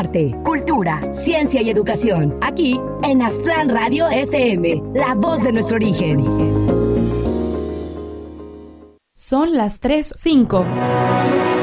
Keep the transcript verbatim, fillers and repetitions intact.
arte, cultura, ciencia y educación. Aquí en Aztlán Radio F M, la voz de nuestro origen. Son las tres cinco.